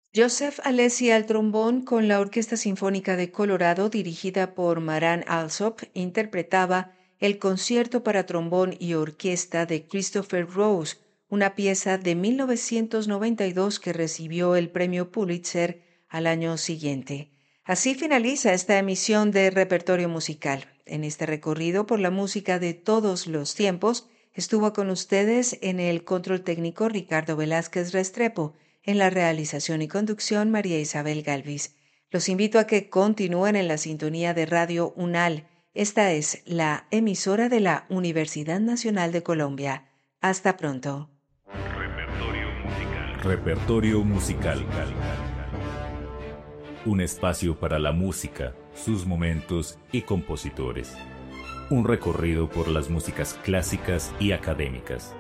Joseph Alessi al trombón con la Orquesta Sinfónica de Colorado, dirigida por Maran Alsop, interpretaba el Concierto para trombón y orquesta de Christopher Rose, una pieza de 1992 que recibió el premio Pulitzer al año siguiente. Así finaliza esta emisión de Repertorio Musical. En este recorrido por la música de todos los tiempos, estuvo con ustedes en el control técnico Ricardo Velázquez Restrepo, en la realización y conducción María Isabel Galvis. Los invito a que continúen en la sintonía de Radio UNAL. Esta es la emisora de la Universidad Nacional de Colombia. Hasta pronto. Repertorio musical. Repertorio musical. Un espacio para la música, sus momentos y compositores. Un recorrido por las músicas clásicas y académicas.